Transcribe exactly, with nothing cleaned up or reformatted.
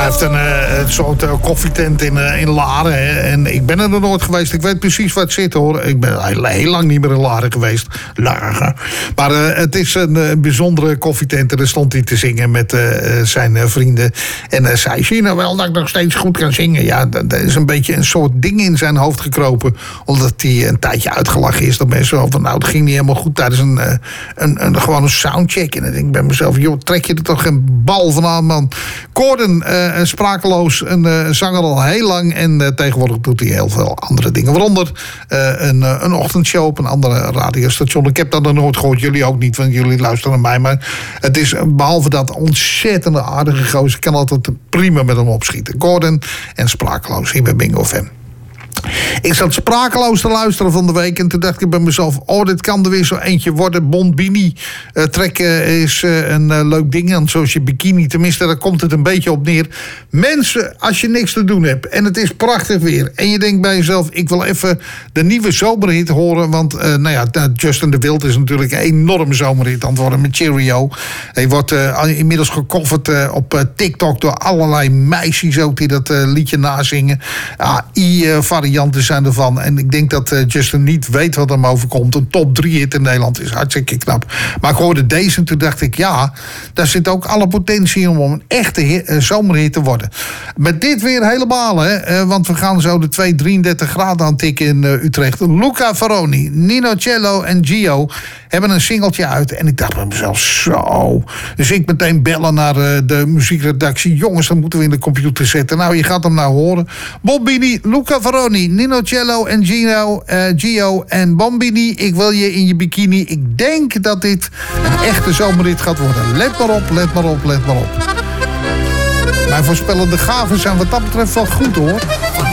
Hij heeft een, uh, een soort uh, koffietent in, uh, in Laren. Hè. En ik ben er nog nooit geweest. Ik weet precies waar het zit, hoor. Ik ben heel, heel lang niet meer in Laren geweest. Laren. Maar uh, het is een, een bijzondere koffietent. En daar stond hij te zingen met uh, zijn uh, vrienden. En uh, zei, zie je nou wel dat ik nog steeds goed kan zingen? Ja, dat, dat is een beetje een soort ding in zijn hoofd gekropen. Omdat hij een tijdje uitgelachen is. Dat mensen wel van, nou, het ging niet helemaal goed tijdens een, uh, een, een, gewoon een soundcheck. En dan denk ik bij mezelf, joh, trek je er toch geen bal van aan, man. Gordon, uh, sprakeloos, een uh, zanger al heel lang. En uh, tegenwoordig doet hij heel veel andere dingen. Waaronder uh, een, uh, een ochtendshow op een andere radiostation. Ik heb dat nog nooit gehoord. Jullie ook niet, want jullie luisteren naar mij. Maar het is behalve dat ontzettend aardige gozer. Ik kan altijd prima met hem opschieten. Gordon en sprakeloos hier bij Bingo F M. Ik zat sprakeloos te luisteren van de week. En toen dacht ik bij mezelf, oh, dit kan er weer zo eentje worden. Bombini uh, trekken is uh, een uh, leuk ding. En zoals je bikini, tenminste, daar komt het een beetje op neer. Mensen, als je niks te doen hebt en het is prachtig weer. En je denkt bij jezelf, ik wil even de nieuwe zomerhit horen. Want uh, nou ja, Justin de Wild is natuurlijk een enorme zomerhit aan het worden met Cheerio. Hij wordt uh, inmiddels gecoverd uh, op uh, TikTok door allerlei meisjes ook die dat uh, liedje nazingen. Ja, I-varianten zijn ervan. En ik denk dat uh, Justin niet weet wat hem overkomt. Een top drie hit in Nederland is hartstikke knap. Maar ik hoorde deze en toen dacht ik, ja, daar zit ook alle potentie in om een echte hit, uh, zomerhit te worden. Met dit weer helemaal, hè. Uh, want we gaan zo de twee drieëndertig graden aantikken in uh, Utrecht. Luca Faroni, Nino Cello en Gio hebben een singeltje uit. En ik dacht bij mezelf, zo. Dus ik meteen bellen naar uh, de muziekredactie. Jongens, dat moeten we in de computer zetten. Nou, je gaat hem nou horen. Bombini, Luca Faroni, Nino Cello en Gino, uh, Gio en Bombini. Ik wil je in je bikini. Ik denk dat dit een echte zomerrit gaat worden. Let maar op, let maar op, let maar op. Mijn voorspellende gaven zijn wat dat betreft wel goed, hoor.